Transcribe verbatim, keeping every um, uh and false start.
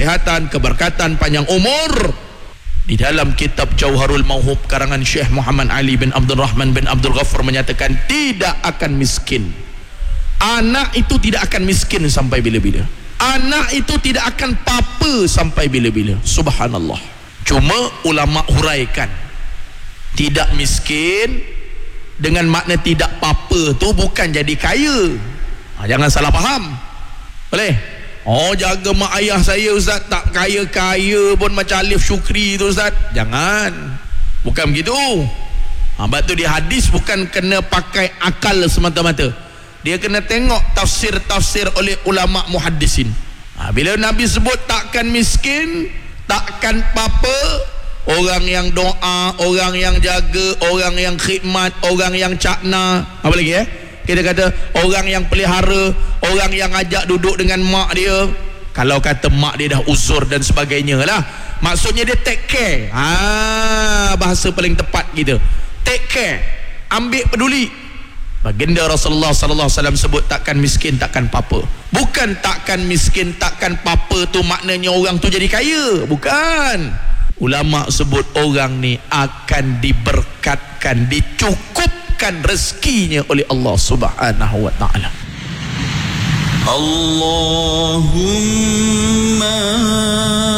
kesihatan, keberkatan, panjang umur. Di dalam kitab Jauharul Mauhub karangan Syekh Muhammad Ali bin Abdul Rahman bin Abdul Ghaffar menyatakan tidak akan miskin. Anak itu tidak akan miskin sampai bila-bila. Anak itu tidak akan papa sampai bila-bila. Subhanallah. Cuma ulama huraikan, tidak miskin dengan makna tidak papa tu bukan jadi kaya. Ha, jangan salah faham. Boleh? Oh, jaga mak ayah saya Ustaz, tak kaya-kaya pun macam Alif Syukri tu Ustaz. Jangan. Bukan begitu. Ha, sebab tu di hadis bukan kena pakai akal semata-mata. Dia kena tengok tafsir-tafsir oleh ulama muhaddisin. Ha, bila Nabi sebut takkan miskin, takkan papa, orang yang doa, orang yang jaga, orang yang khidmat, orang yang cakna, apa lagi eh? Kita kata orang yang pelihara, orang yang ajak duduk dengan mak dia. Kalau kata mak dia dah uzur dan sebagainya lah, maksudnya dia take care. Ha, bahasa paling tepat kita. Take care, ambil peduli. Baginda Rasulullah sallallahu alaihi wasallam sebut takkan miskin, takkan papa. Bukan takkan miskin, takkan papa tu maknanya orang tu jadi kaya. Bukan. Ulama sebut orang ni akan diberkatkan, dicukupkan rezekinya oleh Allah Subhanahu wa taala. Allahumma